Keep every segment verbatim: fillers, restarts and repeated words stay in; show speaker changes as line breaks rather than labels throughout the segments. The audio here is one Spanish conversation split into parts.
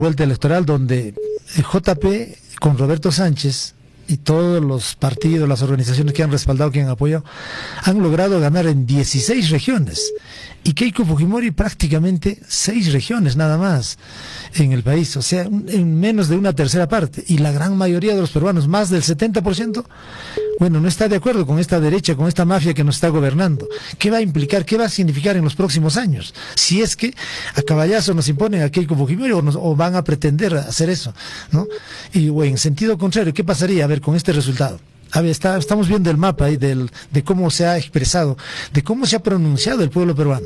vuelta electoral donde J P con Roberto Sánchez y todos los partidos, las organizaciones que han respaldado, que han apoyado, han logrado ganar en dieciséis regiones. Y Keiko Fujimori prácticamente seis regiones nada más en el país, o sea, en menos de una tercera parte. Y la gran mayoría de los peruanos, más del setenta por ciento, bueno, no está de acuerdo con esta derecha, con esta mafia que nos está gobernando. ¿Qué va a implicar, qué va a significar en los próximos años? Si es que a caballazo nos imponen a Keiko Fujimori o, nos, o van a pretender hacer eso, ¿no? Y o en sentido contrario, ¿qué pasaría, a ver, con este resultado? A ver, está, estamos viendo el mapa ahí del, de cómo se ha expresado, de cómo se ha pronunciado el pueblo peruano.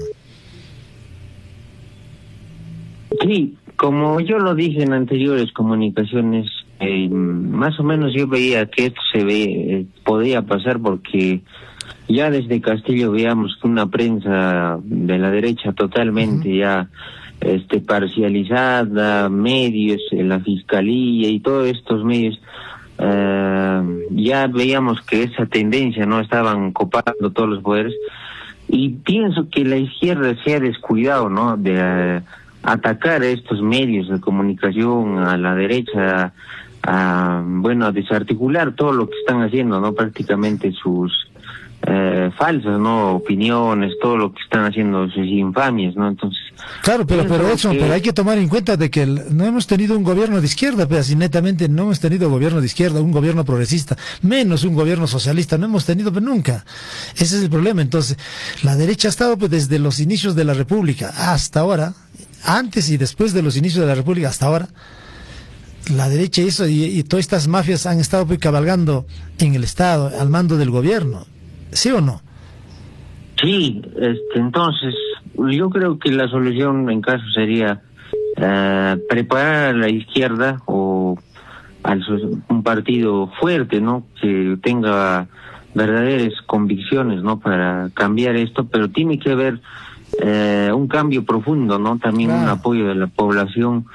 Sí, como yo lo dije en anteriores comunicaciones, eh, más o menos yo veía que esto se ve, eh, podía pasar porque ya desde Castillo veíamos que una prensa de la derecha totalmente uh-huh. ya este parcializada, medios, la fiscalía y todos estos medios, Uh, ya veíamos que esa tendencia no estaban copando todos los poderes, y pienso que la izquierda se ha descuidado, ¿no?, de uh, atacar a estos medios de comunicación, a la derecha, a, bueno, a desarticular todo lo que están haciendo, ¿no?, prácticamente sus eh, falsas, ¿no?, opiniones, todo lo que están haciendo, sus infamias, ¿no? Entonces,
claro, pero pero eso, que... pero hay que tomar en cuenta de que el, no hemos tenido un gobierno de izquierda, pues así netamente no hemos tenido gobierno de izquierda, un gobierno progresista, menos un gobierno socialista, no hemos tenido pues, nunca. Ese es el problema. Entonces, la derecha ha estado pues desde los inicios de la República hasta ahora, antes y después de los inicios de la República hasta ahora. La derecha hizo y, y todas estas mafias han estado pues, cabalgando en el Estado, al mando del gobierno. ¿Sí o no?
Sí, este, entonces yo creo que la solución en caso sería uh, preparar a la izquierda o a un partido fuerte, ¿no?, que tenga verdaderas convicciones, ¿no?, para cambiar esto, pero tiene que haber uh, un cambio profundo, ¿no?, también claro. un apoyo de la población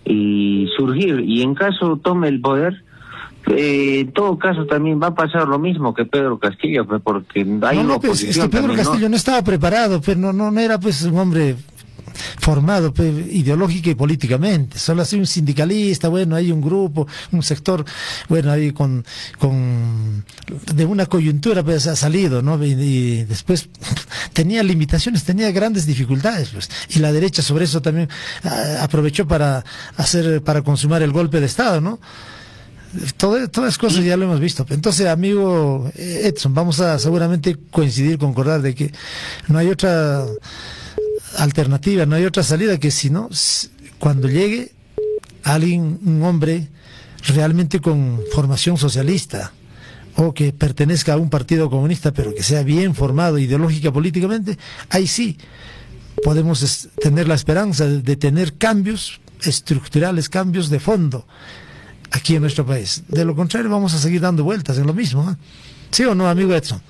y surgir, y en caso tome el poder, Eh, en todo caso también va a pasar lo mismo que Pedro Castillo, pues, porque hay
no,
una
no, pues,
oposición
es que Pedro
también,
Castillo
¿no?
no estaba preparado, pues no, no, no era pues un hombre formado pues, ideológica y políticamente, solo así un sindicalista, bueno, hay un grupo, un sector, bueno, ahí con, con de una coyuntura pues ha salido, ¿no? Y, y después tenía limitaciones, tenía grandes dificultades, pues, y la derecha sobre eso también a, aprovechó para hacer, para consumar el golpe de Estado, ¿no? Todo, todas las cosas ya lo hemos visto. Entonces, amigo Edson, vamos a seguramente coincidir, concordar de que no hay otra alternativa, no hay otra salida que si no, cuando llegue alguien, un hombre realmente con formación socialista o que pertenezca a un partido comunista, pero que sea bien formado ideológica, políticamente, ahí sí podemos tener la esperanza de, de tener cambios estructurales, cambios de fondo aquí en nuestro país. De lo contrario vamos a seguir dando vueltas en lo mismo, ¿eh? ¿Sí o no, amigo Edson?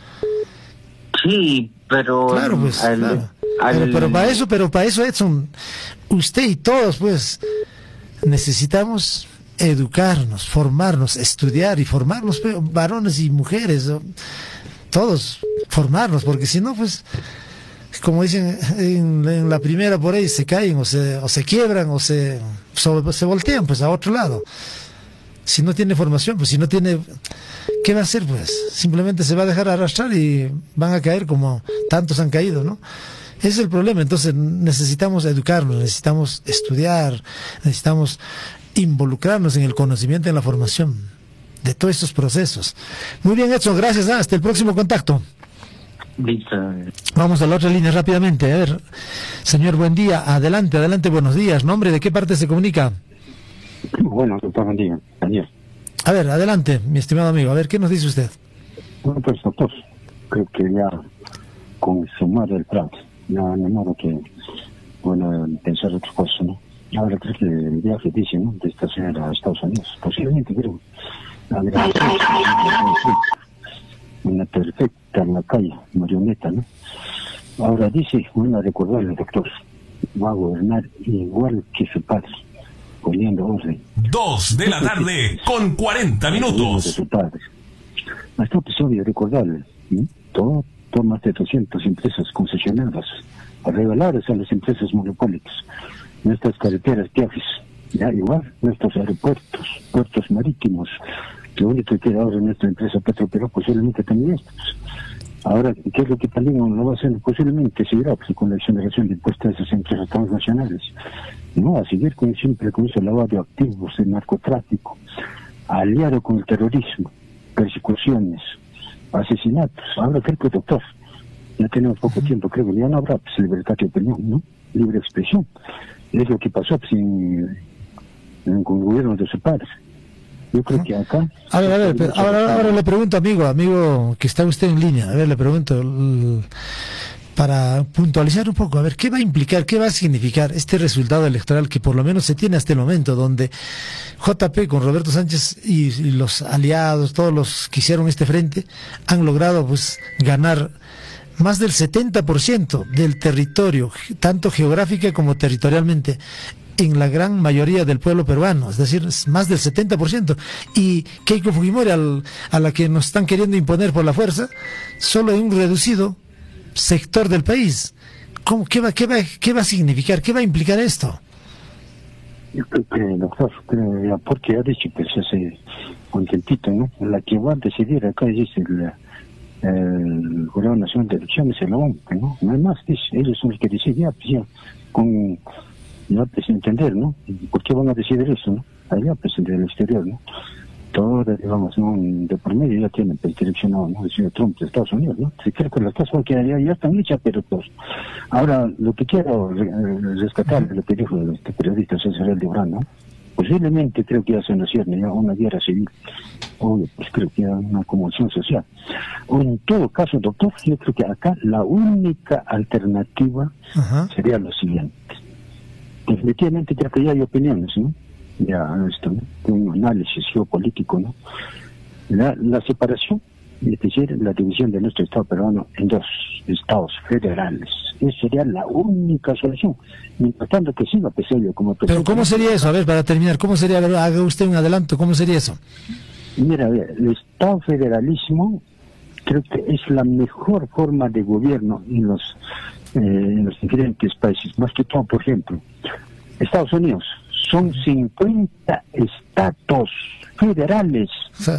Sí, pero
claro, pues,
al,
claro.
Al...
Pero, pero para eso, pero para eso, Edson, usted y todos, pues, necesitamos educarnos, formarnos, estudiar y formarnos, pues, varones y mujeres, ¿no? Todos formarnos, porque si no, pues, como dicen en, en la primera por ahí, se caen o se, o se quiebran o se, so, se voltean pues a otro lado. Si no tiene formación, pues si no tiene, ¿qué va a hacer? Pues simplemente se va a dejar arrastrar y van a caer como tantos han caído, ¿no? Ese es el problema. Entonces necesitamos educarnos, necesitamos estudiar, necesitamos involucrarnos en el conocimiento y en la formación de todos estos procesos. Muy bien, Edson, gracias. ¿eh? Hasta el próximo contacto. Vamos a la otra línea rápidamente. A ver, señor, buen día. Adelante, adelante, buenos días. ¿Nombre de qué parte se comunica?
Bueno, doctor, buen día. Daniel.
A ver, adelante, mi estimado amigo. A ver, ¿qué nos dice usted?
Bueno, pues, doctor, creo que ya con sumar el plan, ya no modo que, bueno, pensar otra cosa, ¿no? Ahora creo que el viaje, dice, ¿no?, de esta señora a Estados Unidos, posiblemente, creo, la una perfecta en la calle, marioneta, ¿no? Ahora dice, bueno, a recordarle, doctor, va a gobernar igual que su padre, poniendo orden.
Dos de la tarde, con cuarenta minutos.
De su padre. Hasta episodio, recordarle, ¿sí? Todo, todo más de doscientas empresas concesionadas, a regalarles a las empresas monopólicas, nuestras carreteras, viajes, Ya, igual, nuestros aeropuertos, puertos marítimos, lo único que queda ahora en nuestra empresa Petroperú, posiblemente también estos. Ahora, ¿qué es lo que también no va a hacer? Posiblemente seguirá pues, con la exoneración de impuestos a esas empresas transnacionales. No, a seguir con siempre con ese lavado de activos, el narcotráfico, aliado con el terrorismo, persecuciones, asesinatos. Ahora creo que, doctor, ya tenemos poco tiempo, creo que ya no habrá pues, libertad de opinión, ¿no? Libre expresión. Es lo que pasó pues, en, en, con el gobierno de su padre. Yo creo que acá...
A ver, a ver, pero ahora, ahora le pregunto, amigo, amigo que está usted en línea, a ver, le pregunto, para puntualizar un poco, a ver, ¿qué va a implicar, qué va a significar este resultado electoral que por lo menos se tiene hasta el momento, donde J P con Roberto Sánchez y, y los aliados, todos los que hicieron este frente, han logrado pues ganar más del setenta por ciento del territorio, tanto geográfica como territorialmente, en la gran mayoría del pueblo peruano, es decir, más del setenta por ciento. Y Keiko Fujimori, al, a la que nos están queriendo imponer por la fuerza, solo en un reducido sector del país. ¿Cómo, qué, va, qué, va, ¿Qué va a significar? ¿Qué va a implicar esto?
Yo creo que, doctor, que porque ha dicho que se hace contentito, ¿no? La que va a decidir acá es el, el Jurado Nacional de Elecciones, el O M P, ¿no? No hay más, dice, ellos son los que deciden, ya, pues ya, con... ya pues entender, ¿no? ¿Por qué van a decidir eso, no? Allá pues del exterior, ¿no? Todo, digamos, ¿no? De por medio ya tienen pues, direccionado, ¿no? El señor Trump de Estados Unidos, ¿no? Si creo que las cosas que ya, ya están hechas, pero pues... Ahora, lo que quiero rescatar de lo que dijo este periodista César Aldebrán, ¿no? Posiblemente creo que ya se nos cierne ya una guerra civil, o pues creo que ya una conmoción social. O en todo caso, doctor, yo creo que acá la única alternativa uh-huh. sería lo siguiente. Definitivamente ya que ya hay opiniones, ¿no? Ya esto, ¿no? Un análisis geopolítico, ¿no? La, la separación, es decir, la división de nuestro Estado peruano en dos estados federales. Esa sería la única solución. Mientras tanto que siga Pesello como presidente.
Pero ¿cómo sería eso? A ver, para terminar, ¿cómo sería? A ver, haga usted un adelanto, ¿cómo sería eso?
Mira, a ver, el Estado federalismo creo que es la mejor forma de gobierno en los, eh, en los diferentes países. Más que todo, por ejemplo, Estados Unidos, son cincuenta estados federales.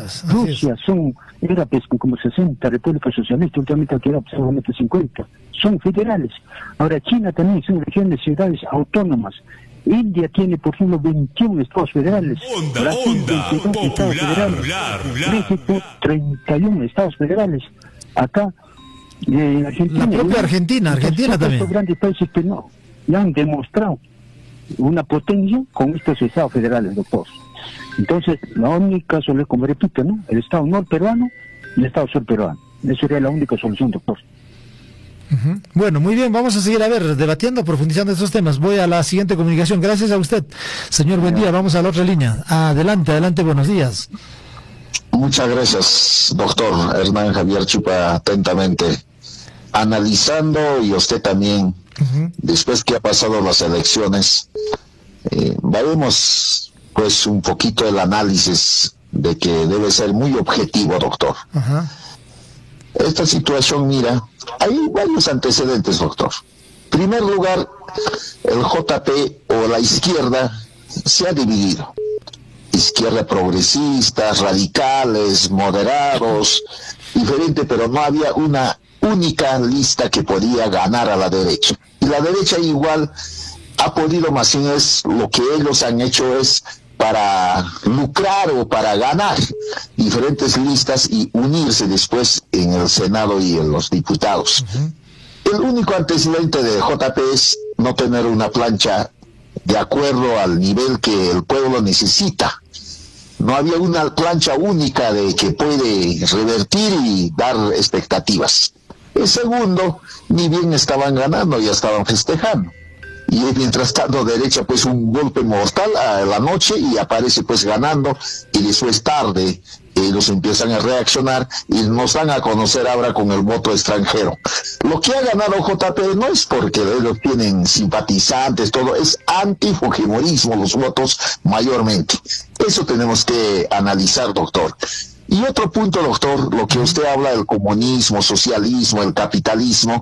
Rusia son, era pues como sesenta, República Socialista, últimamente ha quedado solamente cincuenta. Son federales. Ahora China también son regiones, ciudades autónomas. India tiene, por ejemplo, veintiún estados federales.
Onda,
Brasil,
onda,
veintidós
popular,
estados federales.
popular, popular.
México, treinta y uno estados federales. Acá, eh, en Argentina.
La propia
¿no?
Argentina, Argentina
Entonces,
también.
Estos grandes países que no, ya han demostrado una potencia con estos estados federales, doctor. Entonces, la única solución, como repito, ¿no? El estado norperuano y el estado surperuano. Esa sería la única solución, doctor.
Uh-huh. Bueno, muy bien, vamos a seguir a ver, debatiendo, profundizando estos temas. Voy a la siguiente comunicación. Gracias a usted, señor. Buen día. Vamos a la otra línea. Adelante, adelante, buenos días.
Muchas gracias, doctor Hernán Javier Chupa, atentamente analizando, y usted también, uh-huh. después que ha pasado las elecciones, eh, veremos pues un poquito el análisis de que debe ser muy objetivo, doctor. Uh-huh. Esta situación, mira, hay varios antecedentes, doctor. En primer lugar, el J P o la izquierda se ha dividido. Izquierda progresista, radicales, moderados, diferente, pero no había una única lista que podía ganar a la derecha. Y la derecha igual ha podido, más bien es lo que ellos han hecho es para lucrar o para ganar diferentes listas y unirse después en el Senado y en los diputados. Uh-huh. El único antecedente de J P es no tener una plancha de acuerdo al nivel que el pueblo necesita. No había una plancha única de que puede revertir y dar expectativas. El segundo, ni bien estaban ganando, ya estaban festejando. Y mientras tanto, derecha, pues un golpe mortal a la noche y aparece pues ganando, y después tarde ellos empiezan a reaccionar y nos dan a conocer ahora con el voto extranjero. Lo que ha ganado J P no es porque ellos tienen simpatizantes, todo, es anti-fujimorismo los votos mayormente. Eso tenemos que analizar, doctor. Y otro punto, doctor, lo que usted habla del comunismo, socialismo, el capitalismo,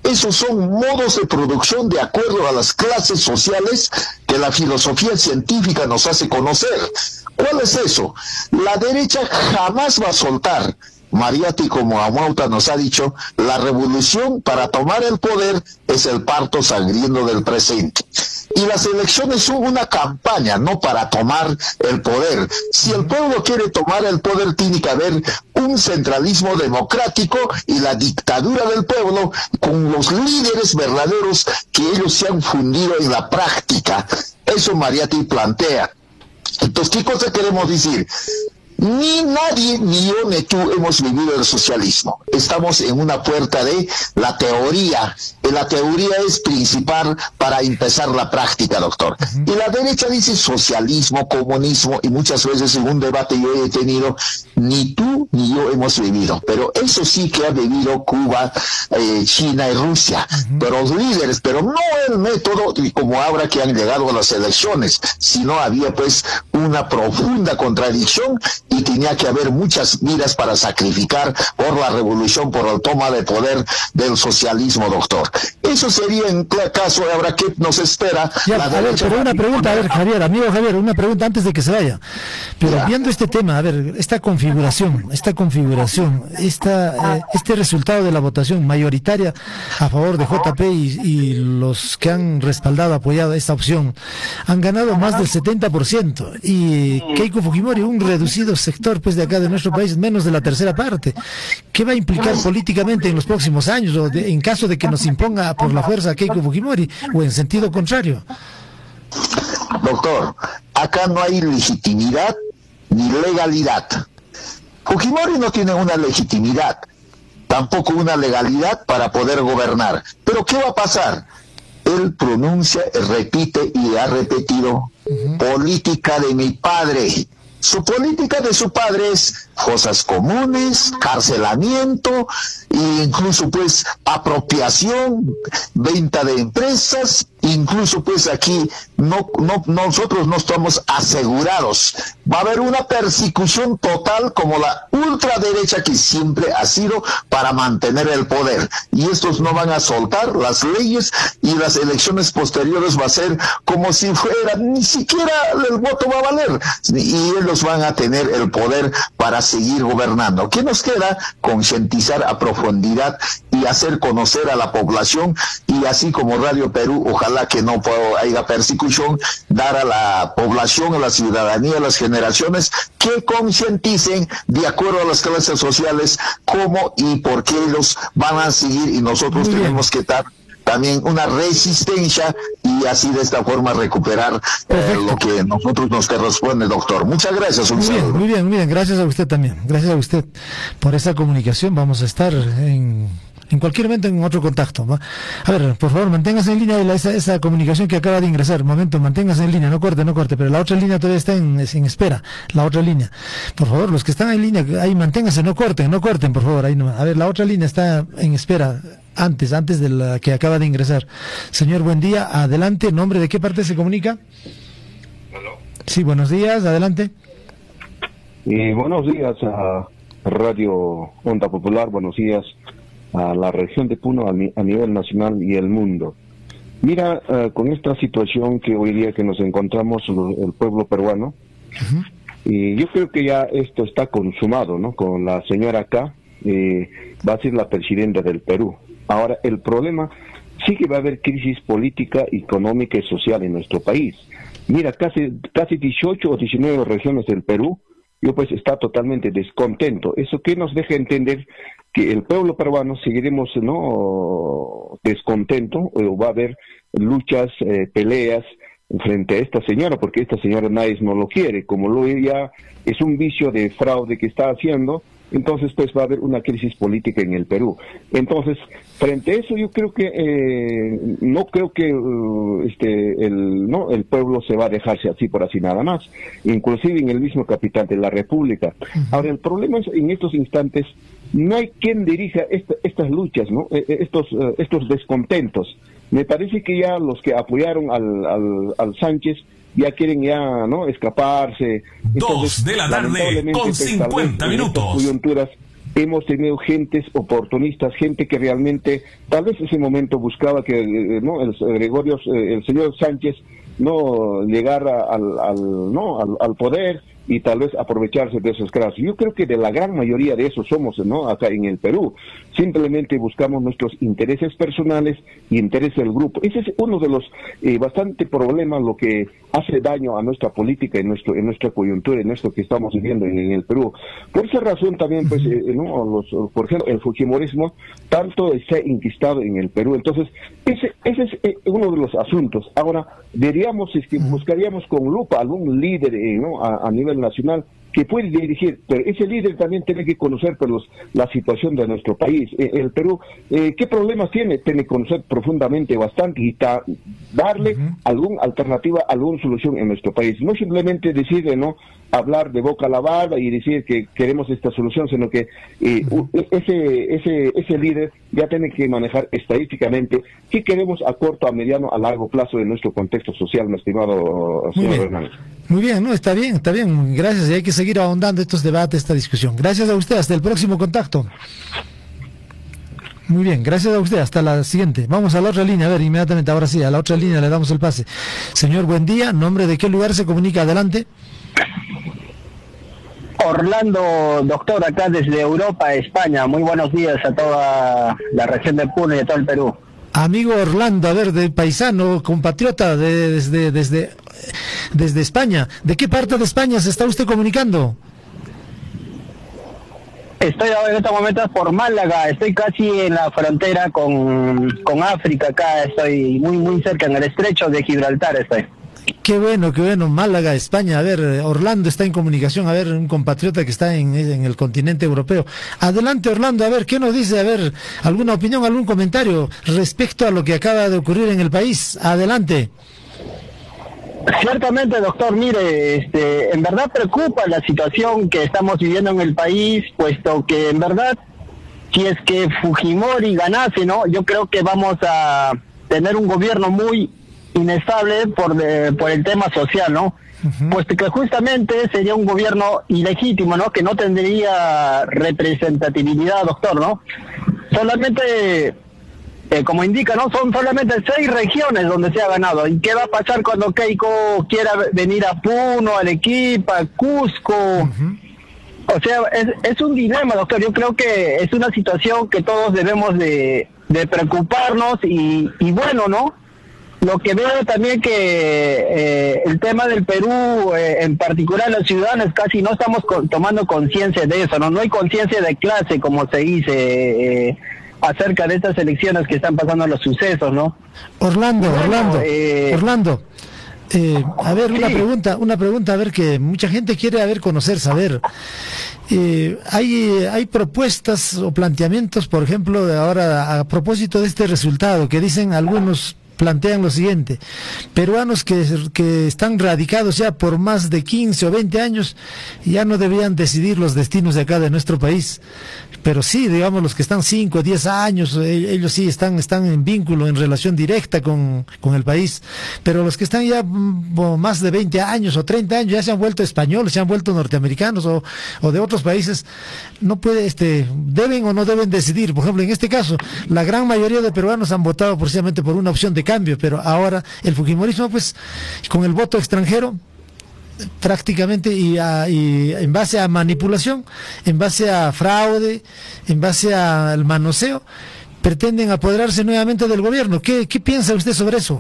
Esos son modos de producción de acuerdo a las clases sociales que la filosofía científica nos hace conocer. ¿Cuál es eso? La derecha jamás va a soltar. Mariatti, como Amauta nos ha dicho, la revolución para tomar el poder es el parto sangriento del presente. Y las elecciones son una campaña, no para tomar el poder. Si el pueblo quiere tomar el poder, tiene que haber un centralismo democrático y la dictadura del pueblo con los líderes verdaderos que ellos se han fundido en la práctica. Eso Mariatti plantea. Entonces, ¿qué cosa queremos decir? Ni nadie, ni yo, ni tú hemos vivido el socialismo. Estamos en una puerta de la teoría. Y la teoría es principal para empezar la práctica, doctor. Y la derecha dice socialismo, comunismo, y muchas veces en un debate yo he tenido, ni tú ni yo hemos vivido. Pero eso sí que ha vivido Cuba, eh, China y Rusia. Uh-huh. Pero los líderes, pero no el método, y como ahora que han llegado a las elecciones, sino había pues una profunda contradicción y tenía que haber muchas vidas para sacrificar por la revolución, por el toma de poder del socialismo, doctor. Eso sería en caso, ahora que nos espera.
Ya, a ver, pero una pregunta, a ver, Javier, amigo Javier, una pregunta antes de que se vaya. Pero ya. Viendo este tema, a ver, esta configuración, esta configuración, esta, eh, este resultado de la votación mayoritaria a favor de J P y, y los que han respaldado, apoyado esta opción, han ganado más del setenta por ciento. Y Keiko Fujimori, un reducido sector pues de acá de nuestro país, menos de la tercera parte. ¿Qué va a implicar políticamente en los próximos años o de, en caso de que nos imponga por la fuerza a Keiko Fujimori o en sentido contrario?
Doctor, acá no hay legitimidad ni legalidad. Fujimori no tiene una legitimidad, tampoco una legalidad para poder gobernar. Pero ¿qué va a pasar? Él pronuncia, repite y ha repetido, uh-huh. política de mi padre. Su política de su padre es fosas comunes, carcelamiento e incluso pues apropiación, venta de empresas, incluso pues aquí no, no nosotros no estamos asegurados. Va a haber una persecución total como la ultraderecha que siempre ha sido para mantener el poder. Y estos no van a soltar las leyes y las elecciones posteriores va a ser como si fuera, ni siquiera el voto va a valer. Y ellos van a tener el poder para seguir gobernando. ¿Qué nos queda? Concientizar a profundidad y hacer conocer a la población, y así como Radio Perú, ojalá que no haya persecución, dar a la población, a la ciudadanía, a las generaciones que concienticen de acuerdo a las clases sociales cómo y por qué ellos van a seguir, y nosotros tenemos que dar también una resistencia y así de esta forma recuperar eh, lo que nosotros nos corresponde, doctor. Muchas gracias. Un
muy bien, muy bien, muy bien. Gracias a usted también. Gracias a usted por esa comunicación. Vamos a estar en, en cualquier momento en otro contacto, ¿va? A ver, por favor, manténgase en línea esa, esa comunicación que acaba de ingresar. Un momento, manténgase en línea, no corte, no corte, pero la otra línea todavía está en, en espera, la otra línea. Por favor, los que están en línea, ahí manténganse, no corten, no corten, por favor. Ahí no. A ver, la otra línea está en espera. Antes, antes de la que acaba de ingresar. Señor, buen día, adelante, ¿nombre de qué parte se comunica?
¿Aló?
Sí, buenos días, adelante.
Y buenos días a Radio Onda Popular, buenos días a la región de Puno a, ni a nivel nacional y el mundo. Mira, uh, con esta situación que hoy día que nos encontramos el pueblo peruano, uh-huh. y yo creo que ya esto está consumado, ¿no? Con la señora acá, eh, va a ser la presidenta del Perú. Ahora, el problema sí que va a haber crisis política, económica y social en nuestro país. Mira, casi casi dieciocho o diecinueve regiones del Perú, yo pues está totalmente descontento. Eso que nos deja entender que el pueblo peruano seguiremos no descontento, o va a haber luchas, eh, peleas frente a esta señora, porque esta señora nadie no lo quiere, como lo ella es un vicio de fraude que está haciendo. Entonces pues va a haber una crisis política en el Perú. Entonces, frente a eso yo creo que eh, no creo que uh, este el no el pueblo se va a dejarse así por así nada más, inclusive en el mismo capital de la República. Uh-huh. Ahora, el problema es en estos instantes no hay quien dirija esta, estas luchas, ¿no? Estos uh, estos descontentos. Me parece que ya los que apoyaron al al, al Sánchez ya quieren ya no escaparse.
Entonces, dos de la tarde con cincuenta minutos.
Coyunturas hemos tenido gentes oportunistas, gente que realmente tal vez en ese momento buscaba que eh, no el Gregorio, eh, el señor Sánchez no llegara al, al no al, al poder y tal vez aprovecharse de esos casos. Yo creo que de la gran mayoría de esos somos, ¿no?, acá en el Perú. Simplemente buscamos nuestros intereses personales y intereses del grupo. Ese es uno de los eh, bastante problemas, lo que hace daño a nuestra política, en nuestro en nuestra coyuntura, en esto que estamos viviendo en, en el Perú. Por esa razón también, pues, eh, ¿no?, los, por ejemplo, el fujimorismo tanto está inquistado en el Perú. Entonces, ese, ese es eh, uno de los asuntos. Ahora, diríamos, es que buscaríamos con lupa algún líder, eh, ¿no?, a, a nivel nacional que puede dirigir, pero ese líder también tiene que conocer pues, los, la situación de nuestro país. Eh, el Perú, eh, ¿qué problemas tiene? Tiene que conocer profundamente bastante y ta, darle uh-huh. alguna alternativa, alguna solución en nuestro país. No simplemente decir, no hablar de boca lavada y decir que queremos esta solución, sino que eh, uh-huh. ese, ese, ese líder ya tiene que manejar estadísticamente qué queremos a corto, a mediano, a largo plazo de nuestro contexto social, mi estimado señor Hernández.
Muy bien, no, está bien, está bien, gracias, y hay que seguir ahondando estos debates, esta discusión. Gracias a usted, hasta el próximo contacto. Muy bien, gracias a usted, hasta la siguiente. Vamos a la otra línea, a ver, inmediatamente, ahora sí, a la otra línea le damos el pase. Señor, buen día, ¿nombre de qué lugar se comunica? Adelante.
Orlando, doctor, acá desde Europa, España. Muy buenos días a toda la región de Puno y a todo el Perú.
Amigo Orlando, a ver, de paisano, compatriota, de, desde, desde, desde España. ¿De qué parte de España se está usted comunicando?
Estoy ahora en estos momentos por Málaga, estoy casi en la frontera con, con África, acá estoy muy muy cerca, en el estrecho de Gibraltar estoy.
Qué bueno, qué bueno, Málaga, España. A ver, Orlando está en comunicación, a ver, un compatriota que está en, en el continente europeo. Adelante, Orlando, a ver, ¿qué nos dice? A ver, alguna opinión, algún comentario respecto a lo que acaba de ocurrir en el país. Adelante.
Ciertamente, doctor, mire, este, en verdad preocupa la situación que estamos viviendo en el país, puesto que en verdad, si es que Fujimori ganase, ¿no? Yo creo que vamos a tener un gobierno muy inestable por de, por el tema social, ¿no? Uh-huh. Puesto que justamente sería un gobierno ilegítimo, ¿no? Que no tendría representatividad, doctor, ¿no? Solamente, eh, como indica, ¿no? Son solamente seis regiones donde se ha ganado. ¿Y qué va a pasar cuando Keiko quiera venir a Puno, Arequipa, Cusco? Uh-huh. O sea, es, es un dilema, doctor. Yo creo que es una situación que todos debemos de, de preocuparnos y, y bueno, ¿no? Lo que veo también que eh, el tema del Perú, eh, en particular los ciudadanos, casi no estamos con, tomando conciencia de eso, ¿no? No hay conciencia de clase, como se dice, eh, acerca de estas elecciones que están pasando los sucesos, ¿no?
Orlando,
bueno,
Orlando,
eh,
Orlando. Eh, a ver, una
sí. pregunta,
una pregunta, a ver, que mucha gente quiere, a ver, conocer, saber. Eh, hay, hay propuestas o planteamientos, por ejemplo, de ahora, a propósito de este resultado, que dicen algunos, plantean lo siguiente: peruanos que, que están radicados ya por más de quince o veinte años ya no deberían decidir los destinos de acá de nuestro país, pero sí, digamos, los que están cinco o diez años, ellos sí están, están en vínculo, en relación directa con, con el país, pero los que están ya más de veinte años o treinta años ya se han vuelto españoles, se han vuelto norteamericanos o, o de otros países, no puede, este, deben o no deben decidir. Por ejemplo, en este caso, la gran mayoría de peruanos han votado precisamente por una opción de cambio, pero ahora el fujimorismo, pues, con el voto extranjero, prácticamente, y, a, y en base a manipulación, en base a fraude, en base al manoseo, pretenden apoderarse nuevamente del gobierno. ¿Qué, qué piensa usted sobre eso?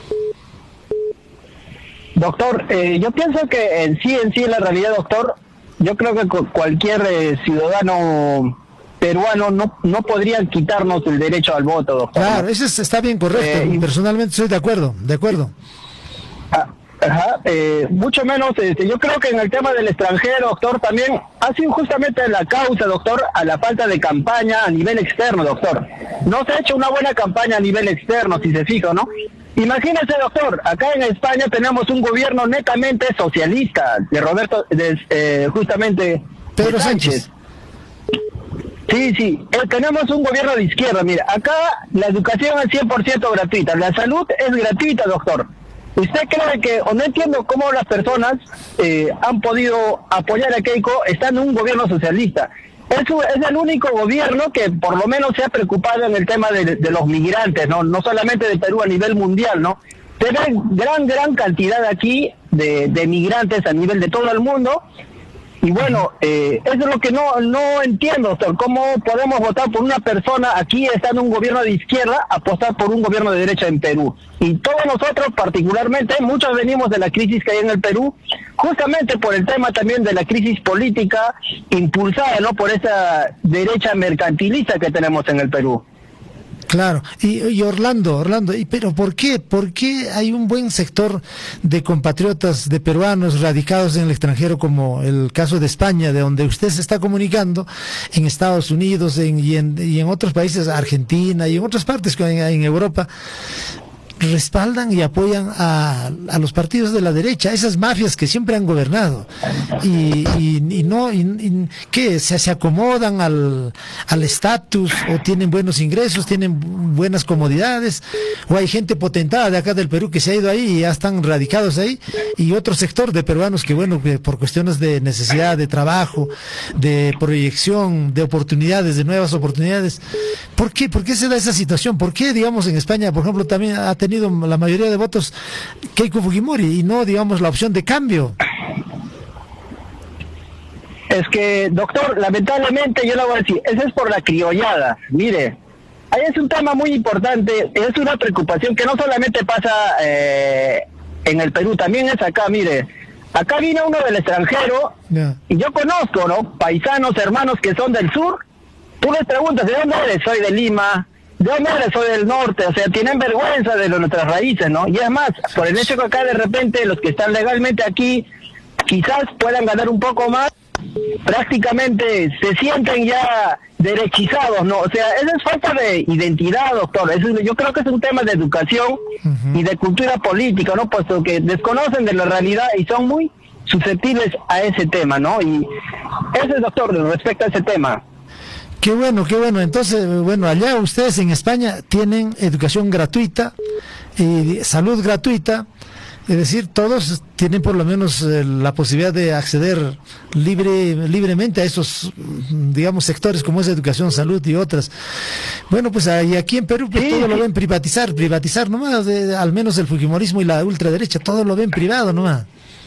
Doctor, eh, yo pienso que en sí, en sí, en la realidad, doctor, yo creo que cualquier eh, ciudadano peruano no no podrían quitarnos el derecho al voto, doctor.
Claro, eso es, está bien correcto. Eh, Personalmente estoy de acuerdo, de acuerdo.
Ah, ajá, eh, mucho menos, este, yo creo que en el tema del extranjero, doctor, también ha sido justamente la causa, doctor, a la falta de campaña a nivel externo, doctor. No se ha hecho una buena campaña a nivel externo, si se fija, ¿no? Imagínese, doctor, acá en España tenemos un gobierno netamente socialista, de Roberto, de, eh, justamente,
Pedro Sánchez. Sánchez.
Sí, sí, eh, tenemos un gobierno de izquierda. Mira, acá la educación es cien por ciento gratuita, la salud es gratuita, doctor. ¿Usted cree que, o no entiendo cómo las personas eh, han podido apoyar a Keiko estando en un gobierno socialista? es, es el único gobierno que por lo menos se ha preocupado en el tema de, de los migrantes, ¿no? No solamente de Perú, a nivel mundial, ¿no? Se ve gran, gran cantidad aquí de, de migrantes a nivel de todo el mundo. Y bueno, eh, eso es lo que no no entiendo, doctor. ¿Cómo podemos votar por una persona aquí, estando en un gobierno de izquierda, apostar por un gobierno de derecha en Perú? Y todos nosotros, particularmente, muchos venimos de la crisis que hay en el Perú, justamente por el tema también de la crisis política impulsada, ¿no?, por esa derecha mercantilista que tenemos en el Perú.
Claro, y, y Orlando, Orlando, y, pero ¿por qué? ¿Por qué hay un buen sector de compatriotas, de peruanos radicados en el extranjero, como el caso de España, de donde usted se está comunicando, en Estados Unidos en, y, en, y en otros países, Argentina y en otras partes en, en Europa, respaldan y apoyan a, a los partidos de la derecha, esas mafias que siempre han gobernado, y, y, y no, y, y, ¿qué? Se, se acomodan al al estatus, o tienen buenos ingresos, tienen buenas comodidades, o hay gente potentada de acá del Perú que se ha ido ahí y ya están radicados ahí, y otro sector de peruanos que, bueno, que por cuestiones de necesidad de trabajo, de proyección, de oportunidades, de nuevas oportunidades. ¿Por qué? ¿Por qué se da esa situación? ¿Por qué, digamos, en España, por ejemplo, también ha tenido la mayoría de votos Keiko Fujimori y no, digamos, la opción de cambio?
Es que, doctor, lamentablemente yo le voy a decir, eso es por la criollada. Mire, ahí es un tema muy importante, es una preocupación que no solamente pasa eh, en el Perú, también es acá. Mire, acá vino uno del extranjero, yeah, y yo conozco, ¿no?, paisanos, hermanos que son del sur. Tú les preguntas, ¿de dónde eres? Soy de Lima. ¿De dónde eres? Soy del norte. O sea, tienen vergüenza de nuestras raíces, ¿no? Y es más, por el hecho que acá de repente los que están legalmente aquí quizás puedan ganar un poco más, prácticamente se sienten ya derechizados, ¿no? O sea, esa es falta de identidad, doctor. Eso, yo creo que es un tema de educación uh-huh. y de cultura política, ¿no? Puesto que desconocen de la realidad y son muy susceptibles a ese tema, ¿no? Y ese es, doctor, respecto a ese tema.
Qué bueno, qué bueno. Entonces, bueno, allá ustedes en España tienen educación gratuita y salud gratuita. Es decir, todos tienen por lo menos eh, la posibilidad de acceder libre, libremente a esos, digamos, sectores como es educación, salud y otras. Bueno, pues ahí, aquí en Perú pues, sí, todo sí. lo ven privatizar, privatizar nomás, de, al menos el fujimorismo y la ultraderecha, todo lo ven privado nomás.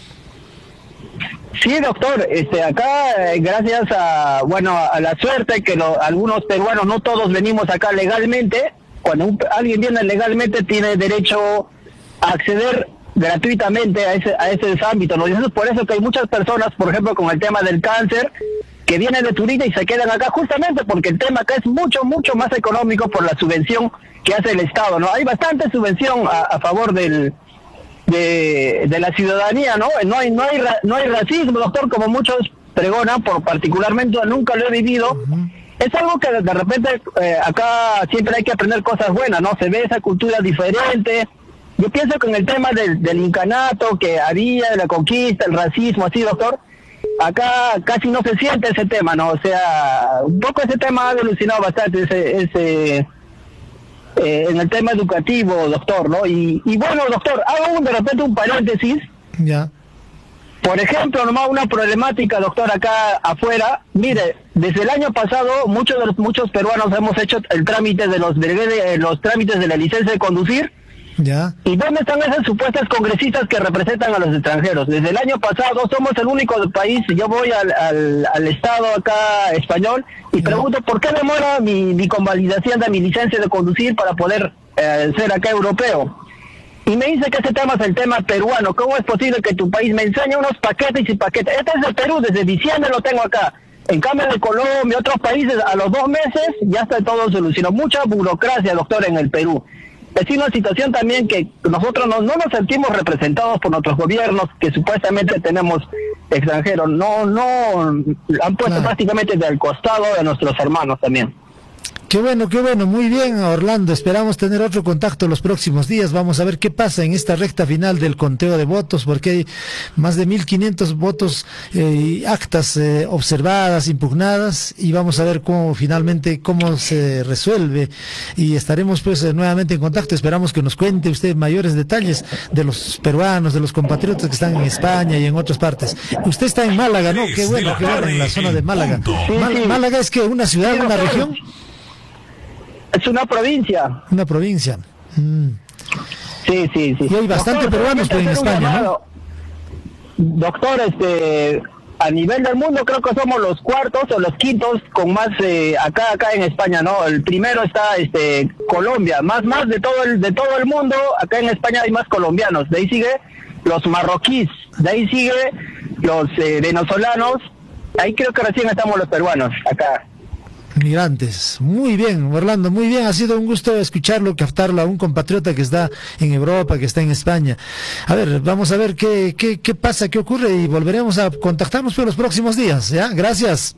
Sí, doctor, este, acá eh, gracias a, bueno, a la suerte que lo, algunos peruanos, no todos venimos acá legalmente. Cuando un, alguien viene legalmente tiene derecho a acceder gratuitamente a ese a ese ámbito, ¿no? Y eso es por eso que hay muchas personas, por ejemplo, con el tema del cáncer, que vienen de turista y se quedan acá justamente porque el tema acá es mucho, mucho más económico por la subvención que hace el Estado, ¿no? Hay bastante subvención a, a favor del de, de la ciudadanía, ¿no? No hay no hay no hay racismo, doctor, como muchos pregonan, por particularmente nunca lo he vivido. Uh-huh. Es algo que de repente eh, acá siempre hay que aprender cosas buenas, ¿no? Se ve esa cultura diferente. Yo pienso que en el tema del, del incanato que había, de la conquista, el racismo, así, doctor, acá casi no se siente ese tema, ¿no? O sea, un poco ese tema ha evolucionado bastante, ese, ese eh, en el tema educativo, doctor, ¿no? Y, y bueno, doctor, hago un, de repente un paréntesis.
Ya. Yeah.
Por ejemplo, nomás una problemática, doctor, acá afuera. Mire, desde el año pasado, muchos de los, muchos peruanos hemos hecho el trámite de los, de los trámites de la licencia de conducir.
Ya.
¿Y dónde están esas supuestas congresistas que representan a los extranjeros? Desde el año pasado somos el único país, yo voy al, al, al estado acá español y pregunto por qué demora mi, mi convalidación de mi licencia de conducir para poder eh, ser acá europeo. Y me dice que ese tema es el tema peruano. ¿Cómo es posible que tu país me enseñe unos paquetes y paquetes? Este es el Perú, desde diciembre lo tengo acá. En cambio de Colombia, otros países, a los dos meses ya está todo solucionado. Mucha burocracia, doctor, en el Perú. Es una situación también que nosotros no, no nos sentimos representados por nuestros gobiernos que supuestamente tenemos extranjeros. No, no, han puesto claro. prácticamente del costado de nuestros hermanos también.
Qué bueno, qué bueno, muy bien, Orlando. Esperamos tener otro contacto los próximos días. Vamos a ver qué pasa en esta recta final del conteo de votos, porque hay más de mil quinientos votos y eh, actas eh, observadas, impugnadas, y vamos a ver cómo finalmente cómo se resuelve. Y estaremos pues eh, nuevamente en contacto. Esperamos que nos cuente usted mayores detalles de los peruanos, de los compatriotas que están en España y en otras partes. Usted está en Málaga, ¿no? Qué bueno, qué bueno, en la zona de Málaga. Mal- Málaga es que una ciudad, una región.
Es una provincia.
Una provincia. Mm.
Sí, sí, sí.
Y hay bastante
Doctor,
peruanos pues, en
hacer un
España, ¿no?
llamado. Doctor, este, a nivel del mundo creo que somos los cuartos o los quintos con más eh, acá acá en España, ¿no? El primero está este Colombia, más más de todo el de todo el mundo, acá en España hay más colombianos. De ahí sigue los marroquíes, de ahí sigue los eh, venezolanos. Ahí creo que recién estamos los peruanos acá.
Migrantes. Muy bien, Orlando, muy bien. Ha sido un gusto escucharlo, captarlo a un compatriota que está en Europa, que está en España. A ver, vamos a ver qué, qué, qué pasa, qué ocurre y volveremos a contactarnos por los próximos días. ¿Ya? Gracias.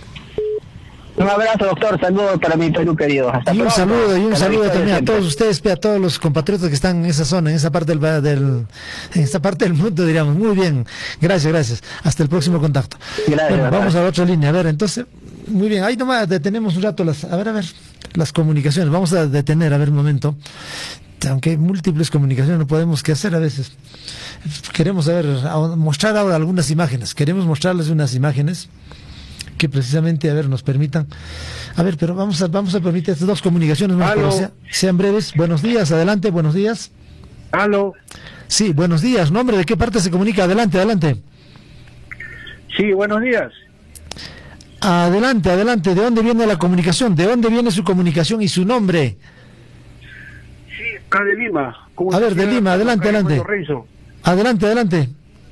Un abrazo, doctor. Saludos para mi Perú querido. Hasta
y un
pronto.
saludo, y un
Hasta
saludo
la
también a
siempre.
todos ustedes, a todos los compatriotas que están en esa zona, en esa parte del, del en esta parte del mundo, diríamos. Muy bien. Gracias, gracias. Hasta el próximo contacto.
Gracias,
bueno,
doctor.
vamos a la otra línea. A ver, entonces, muy bien. Ahí nomás detenemos un rato las, a ver, a ver, las comunicaciones. Vamos a detener, a ver un momento. Aunque hay múltiples comunicaciones, no podemos qué hacer a veces. Queremos, a ver, a mostrar ahora algunas imágenes. Queremos mostrarles unas imágenes que precisamente, a ver, nos permitan. A ver, pero vamos a vamos a permitir estas dos comunicaciones más, pero sea- sean breves. Buenos días, adelante, buenos días.
Aló,
Sí, buenos días. ¿Nombre de qué parte se comunica? Adelante, adelante.
sí, buenos días.
Adelante, adelante. ¿De dónde viene la comunicación? ¿De dónde viene su comunicación y su nombre?
Sí, acá de Lima. ¿Cómo
A ver,
está,
de
señora?
Lima, adelante,
Acá de
adelante.
Renzo.
Adelante, adelante.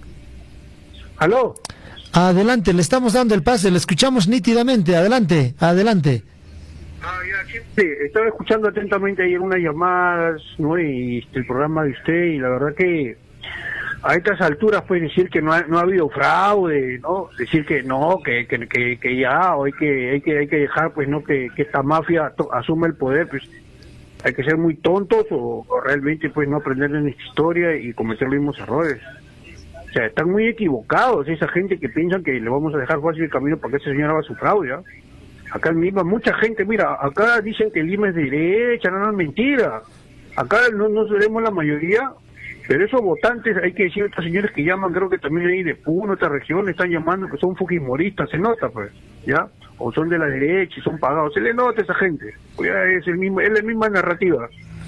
Aló,
Adelante, le estamos dando el pase, le escuchamos nítidamente. Adelante, adelante.
ah, ya, sí, sí, estaba escuchando atentamente ayer unas llamadas, ¿no? Y este, el programa de usted, y la verdad que a estas alturas puede decir que no ha, no ha habido fraude, ¿no? Decir que no, que, que, que, que ya, o hay que, hay que, hay que dejar, pues, ¿no? Que, que esta mafia to- asuma el poder, pues, hay que ser muy tontos o, o realmente, pues, no aprender de nuestra historia y cometer los mismos errores. O sea, están muy equivocados esa gente que piensan que le vamos a dejar fácil el camino para que ese señor haga su fraude, ¿ah? Acá en Lima, mucha gente, mira, acá dicen que Lima es de derecha, no, no es mentira. Acá no, no seremos la mayoría, pero esos votantes, hay que decir a estos señores que llaman, creo que también hay de Puno, otra región, están llamando que son fujimoristas, se nota, pues, ¿ya? O son de la derecha y son pagados, se le nota a esa gente, pues ya es, el mismo, es la misma narrativa.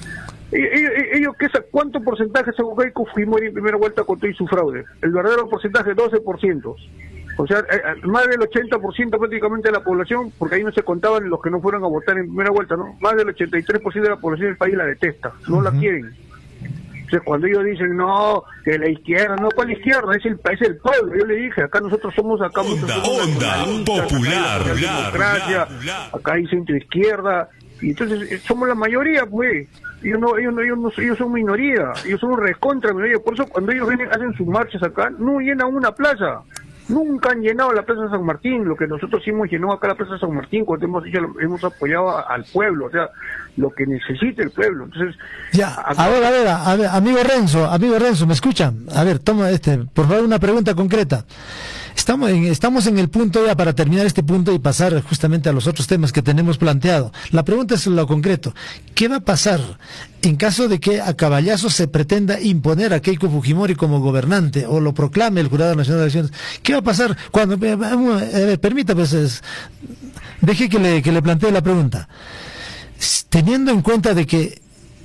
Ellos, ellos ¿qué, sa- ¿cuánto porcentaje sacó Keiko Fujimori en primera vuelta con todo y su fraude? El verdadero porcentaje, doce por ciento. O sea, eh, eh, más del ochenta por ciento prácticamente de la población, porque ahí no se contaban los que no fueron a votar en primera vuelta, ¿no? Más del ochenta y tres por ciento de la población del país la detesta, no la quieren. Entonces, cuando ellos dicen, no, que la izquierda, no, ¿cuál izquierda? Es el, es el pueblo. Yo le dije, acá nosotros somos acá...
Onda,
nosotros somos
onda,
nacionalistas,
popular,
acá hay
bla,
democracia,
bla, bla.
acá hay centro izquierda, y entonces eh, somos la mayoría, pues. Ellos no, ellos no, ellos no, ellos son minoría, ellos son recontra minoría. Por eso cuando ellos vienen, hacen sus marchas acá, no llenan una plaza. Nunca han llenado la Plaza San Martín, lo que nosotros sí hemos llenado acá la Plaza San Martín, cuando hemos hecho, hemos apoyado a- al pueblo, o sea, lo que necesita el pueblo. Entonces,
Ya, a ver, a ver, a ver, amigo Renzo, amigo Renzo, ¿me escuchan? A ver, toma este, por favor, una pregunta concreta. Estamos en, estamos en el punto ya para terminar este punto y pasar justamente a los otros temas que tenemos planteado. La pregunta es lo concreto. ¿Qué va a pasar en caso de que a caballazo se pretenda imponer a Keiko Fujimori como gobernante o lo proclame el Jurado Nacional de Elecciones? ¿Qué va a pasar cuando... A ver, permítame, pues, es- deje que le, que le plantee la pregunta. Teniendo en cuenta de que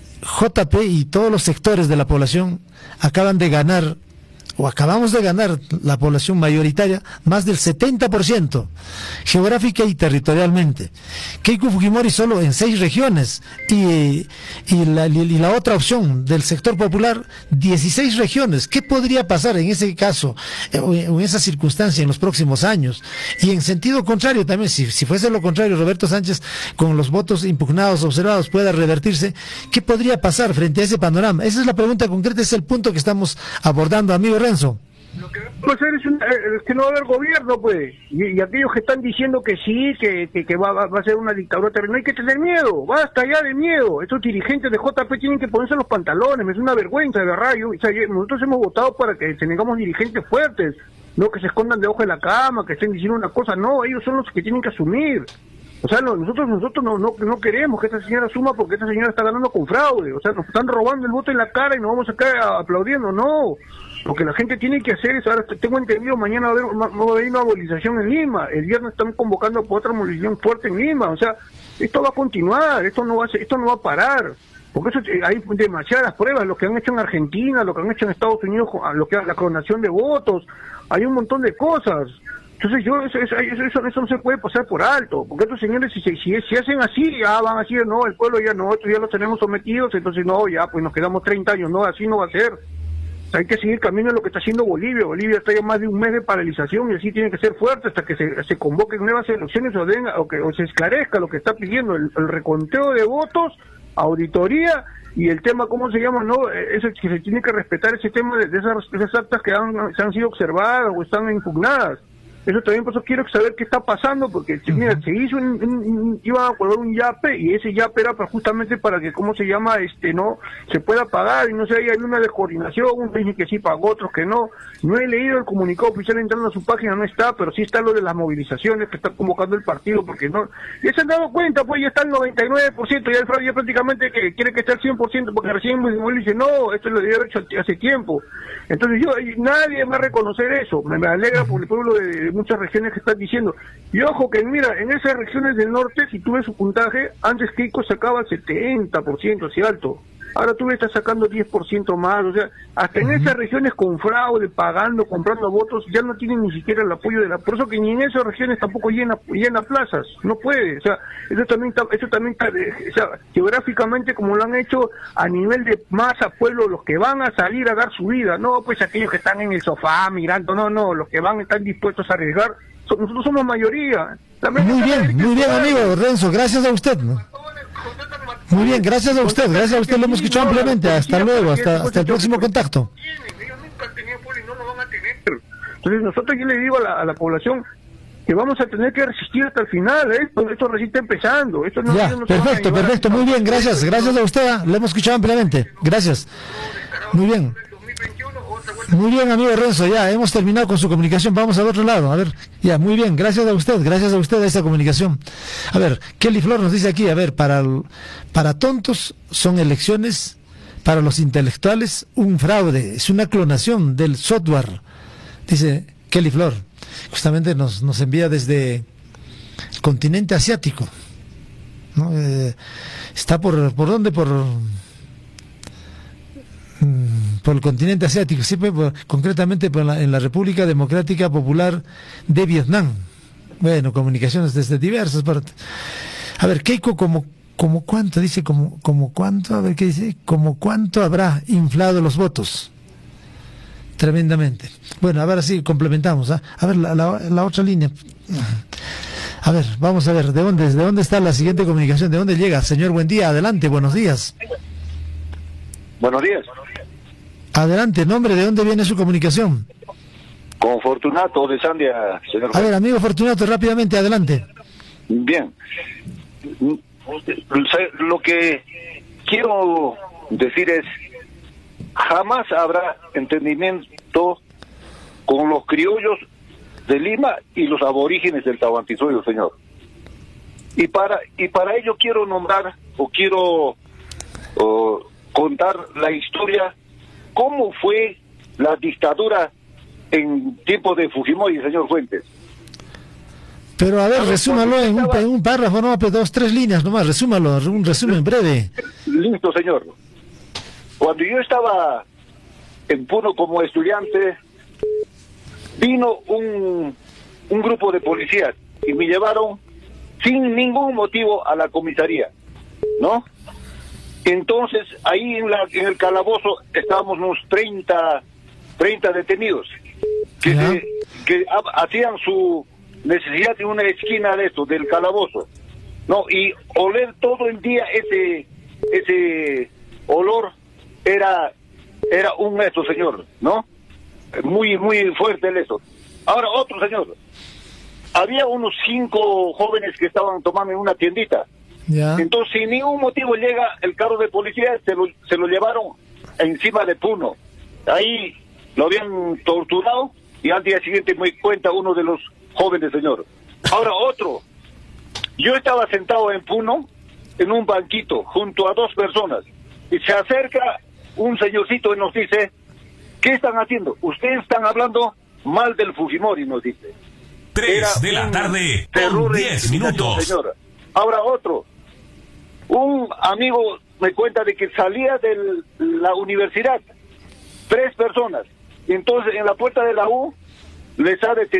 J P y todos los sectores de la población acaban de ganar, o acabamos de ganar, la población mayoritaria, más del setenta por ciento, geográfica y territorialmente. Keiko Fujimori solo en seis regiones, y, y, la, y la otra opción del sector popular, dieciséis regiones. ¿Qué podría pasar en ese caso, eh, o en esa circunstancia en los próximos años? Y en sentido contrario también, si, si fuese lo contrario, Roberto Sánchez, con los votos impugnados, observados, pueda revertirse, ¿qué podría pasar frente a ese panorama? Esa es la pregunta concreta, ese es el punto que estamos abordando, amigo Renzo.
Lo que va a pasar es, un, es que no va a haber gobierno, pues. Y, y aquellos que están diciendo que sí, que, que, que va, va a ser una dictadura terrenal, no hay que tener miedo, basta ya de miedo. Estos dirigentes de J P tienen que ponerse los pantalones, es una vergüenza, de verdad. Yo, o sea, nosotros hemos votado para que tengamos dirigentes fuertes, no que se escondan debajo de la cama, que estén diciendo una cosa, no, ellos son los que tienen que asumir. O sea, no, nosotros nosotros no, no no queremos que esta señora asuma porque esta señora está ganando con fraude, o sea, nos están robando el voto en la cara y nos vamos a caer aplaudiendo, no. Lo que la gente tiene que hacer es, ahora tengo entendido, mañana va a haber, va a haber una movilización en Lima, el viernes están convocando por otra movilización fuerte en Lima, o sea, esto va a continuar, esto no va a, esto no va a parar, porque eso hay demasiadas pruebas, lo que han hecho en Argentina, lo que han hecho en Estados Unidos, lo que la clonación de votos, hay un montón de cosas. Entonces yo eso, eso, eso, eso no se puede pasar por alto, porque estos señores si, si, si hacen así, ya van a decir, no, el pueblo ya no, estos ya los tenemos sometidos, entonces no, ya pues nos quedamos treinta años, no, así no va a ser. O sea, hay que seguir camino en lo que está haciendo Bolivia. Bolivia está ya más de un mes de paralización y así tiene que ser fuerte hasta que se, se convoquen nuevas elecciones o, den, o que o se esclarezca lo que está pidiendo, el, el reconteo de votos, auditoría y el tema, ¿cómo se llama? no Eso que se tiene que respetar ese tema de, de, esas, de esas actas que han, se han sido observadas o están impugnadas. Eso también, por eso quiero saber qué está pasando, porque uh-huh. mira, se hizo un, un, un, iba a colgar un yape y ese yape era para, justamente para que, ¿cómo se llama? este no se pueda pagar y no sé, hay una descoordinación, unos dicen que sí pagó, otros que no. No he leído el comunicado oficial entrando a su página, no está, pero sí está lo de las movilizaciones que está convocando el partido, porque no, ya se han dado cuenta, pues ya está el noventa y nueve por ciento, ya el fraude ya prácticamente que quiere que esté al cien por ciento, porque recién dice, no, esto lo debía haber hecho hace tiempo. Entonces yo, nadie va a reconocer eso, me, me alegra por el pueblo de, de muchas regiones que están diciendo. Y ojo que mira, en esas regiones del norte, si tú ves su puntaje, antes Keiko sacaba el setenta por ciento, así alto. Ahora tú estás sacando diez por ciento más, o sea, hasta en esas regiones con fraude, pagando, comprando votos, ya no tienen ni siquiera el apoyo de la... Por eso que ni en esas regiones tampoco llena, llena plazas, no puede, o sea, eso también está, eso también está, o sea, geográficamente como lo han hecho a nivel de masa, pueblo, los que van a salir a dar su vida, no pues aquellos que están en el sofá mirando, no, no, los que van están dispuestos a arriesgar, nosotros somos mayoría.
Muy bien, muy bien, amigo Renzo, gracias a usted, ¿no? Muy bien, gracias a usted, gracias a usted, lo hemos escuchado ampliamente. Hasta luego, hasta, hasta el próximo contacto.
Entonces nosotros, yo le digo a la, a la población que vamos a tener que resistir hasta el final, ¿eh? Esto, esto recién está empezando. Esto no,
ya,
no
perfecto, perfecto, muy bien, gracias, gracias a usted, lo hemos escuchado ampliamente, gracias. Muy bien. Muy bien, amigo Renzo, ya hemos terminado con su comunicación, vamos al otro lado, a ver, ya, muy bien, gracias a usted, gracias a usted a esa comunicación. A ver, Kelly Flor nos dice aquí, a ver, para, para tontos son elecciones, para los intelectuales un fraude, es una clonación del software, dice Kelly Flor, justamente nos, nos envía desde el continente asiático, ¿no? Eh, está por, ¿por dónde? Por... por el continente asiático, sí, pues, concretamente por la, en la República Democrática Popular de Vietnam. Bueno, comunicaciones desde diversas partes. A ver, Keiko, como, como cuánto, dice, como, como cuánto, a ver qué dice, como cuánto habrá inflado los votos. Tremendamente. Bueno, a ver, así complementamos. ¿eh? A ver, la, la, la otra línea. A ver, vamos a ver, ¿de dónde, de dónde está la siguiente comunicación? ¿De dónde llega? Señor, buen día, adelante, buenos días.
Buenos días.
Adelante, nombre, ¿de dónde viene su comunicación?
Con Fortunato de Sandia, señor.
A ver, amigo Fortunato, rápidamente, adelante.
Bien. Lo que quiero decir es, jamás habrá entendimiento con los criollos de Lima y los aborígenes del Tahuantinsuyo, señor. Y para y para ello quiero nombrar o quiero o, contar la historia, cómo fue la dictadura en tiempo de Fujimori, señor Fuentes.
Pero a ver, resúmalo en un, en un párrafo, no, pero dos, tres líneas nomás, resúmalo, un resumen breve.
Listo, señor. Cuando yo estaba en Puno como estudiante, vino un, un grupo de policías y me llevaron sin ningún motivo a la comisaría, ¿no? Entonces, ahí en, la, en el calabozo estábamos unos treinta, treinta detenidos que, se, que ha, hacían su necesidad en una esquina de esto, del calabozo, ¿no? Y oler todo el día ese ese olor era era un esto, señor, ¿no? Muy, muy fuerte el eso. Ahora, otro señor. Había unos cinco jóvenes que estaban tomando en una tiendita.
Ya.
Entonces, sin ningún motivo llega el carro de policía, se lo, se lo llevaron encima de Puno. Ahí lo habían torturado y al día siguiente me cuenta uno de los jóvenes, señor. Ahora, otro. Yo estaba sentado en Puno, en un banquito, junto a dos personas, y se acerca un señorcito y nos dice, ¿qué están haciendo? Ustedes están hablando mal del Fujimori, nos dice.
Tres de la tarde, con diez minutos.
Señora. Ahora otro. Un amigo me cuenta de que salía de la universidad, tres personas, y entonces en la puerta de la U les ha detenido